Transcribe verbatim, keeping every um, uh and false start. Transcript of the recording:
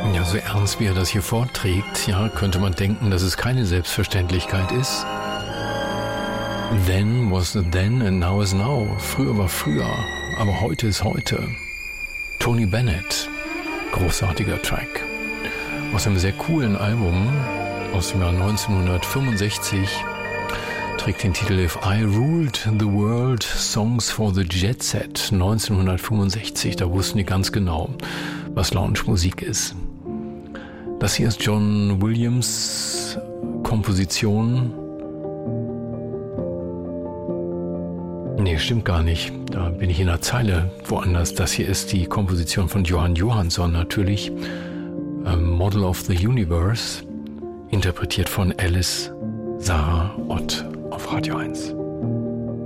Ja, so ernst wie er das hier vorträgt, ja, könnte man denken, dass es keine Selbstverständlichkeit ist. Then was then and now is now. Früher war früher, aber heute ist heute. Tony Bennett, großartiger Track. Aus einem sehr coolen Album aus dem Jahr neunzehnhundertfünfundsechzig, trägt den Titel If I Ruled the World, Songs for the Jet Set. neunzehnhundertfünfundsechzig, da wussten die ganz genau, was Lounge-Musik ist. Das hier ist John Williams Komposition. Nee, stimmt gar nicht. Da bin ich in der Zeile woanders. Das hier ist die Komposition von Johann Johansson natürlich. Model of the Universe, interpretiert von Alice Sarah Ott auf Radio eins.